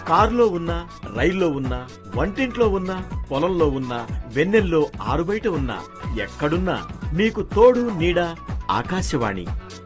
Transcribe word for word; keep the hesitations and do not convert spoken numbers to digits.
కారులో ఉన్నా, రైల్లో ఉన్నా, వంటింట్లో ఉన్నా, పొలంలో ఉన్నా, వెన్నెల్లో ఆరుబయట ఉన్నా, ఎక్కడున్నా మీకు తోడు నీడ ఆకాశవాణి.